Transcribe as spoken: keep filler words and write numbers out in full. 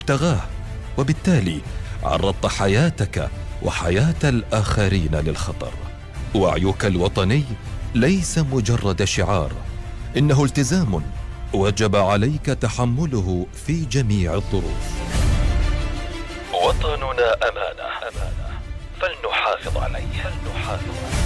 ابتغاه، وبالتالي عرضت حياتك وحياة الآخرين للخطر. وعيك الوطني ليس مجرد شعار، إنه التزام وجب عليك تحمله في جميع الظروف. وطننا أمانة، أمانة فلنحافظ عليه، فلنحافظ عليه.